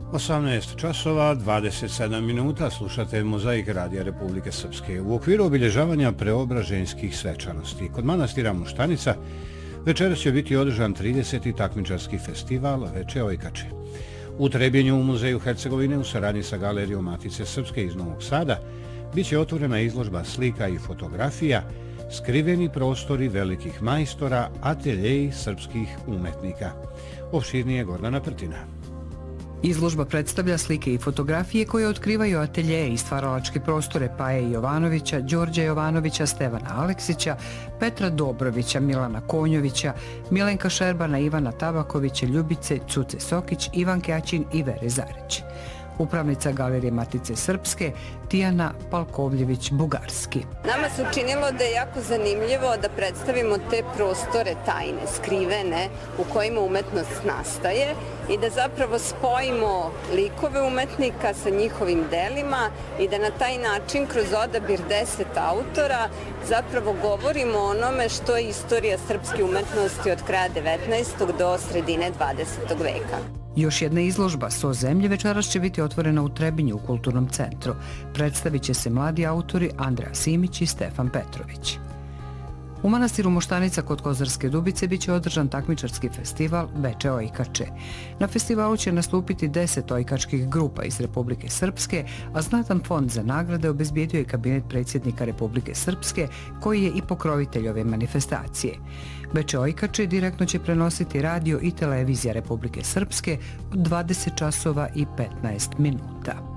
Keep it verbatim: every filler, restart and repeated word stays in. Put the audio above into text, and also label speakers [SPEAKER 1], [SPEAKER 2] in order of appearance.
[SPEAKER 1] osamnaest časova dvadeset sedam minuta slušate Mozaik Radija Republike Srpske. U okviru obilježavanja preobraženjskih svečanosti kod manastira Moštanica večeras će biti održan trideseti takmičarski festival Veče Ojkače. U Trebinju u Muzeju Hercegovine u saradnji sa Galerijom Matice Srpske iz Novog Sada bit će otvorena izložba slika i fotografija Skriveni prostori velikih majstora, ateljeji srpskih umetnika. Opširnije Gordana Prtina.
[SPEAKER 2] Izložba predstavlja slike i fotografije koje otkrivaju ateljeje i stvaralačke prostore Paje Jovanovića, Đorđa Jovanovića, Stevana Aleksića, Petra Dobrovića, Milana Konjovića, Milenka Šerbana, Ivana Tabakovića, Ljubice Cuce Sokić, Ivanke Aćin i Vere Zarić. Upravnica Galerije Matice Srpske, Tijana Palkovljević-Bugarski.
[SPEAKER 3] Nama se učinilo da je jako zanimljivo da predstavimo te prostore tajne, skrivene, u kojima umetnost nastaje i da zapravo spojimo likove umetnika sa njihovim delima i da na taj način kroz odabir deset autora zapravo govorimo o onome što je istorija srpske umetnosti od kraja devetnaestog do sredine dvadesetog veka.
[SPEAKER 2] Još jedna izložba So zemlje večeras će biti otvorena u Trebinju u Kulturnom centru. Predstavit će se mladi autori Andreja Simić i Stefan Petrović. U manastiru Moštanica kod Kozarske Dubice bit će održan takmičarski festival Veče Ojkače. Na festivalu će nastupiti deset ojkačkih grupa iz Republike Srpske, a znatan fond za nagrade obezbijedio je kabinet predsjednika Republike Srpske, koji je i pokrovitelj ove manifestacije. Veče Ojkače direktno će prenositi radio i televizija Republike Srpske od dvadeset časova i petnaest minuta.